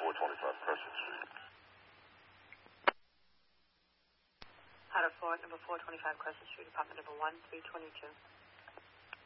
425 Crescent Street. Out of Fort, number 425 Crescent Street, apartment number 1322.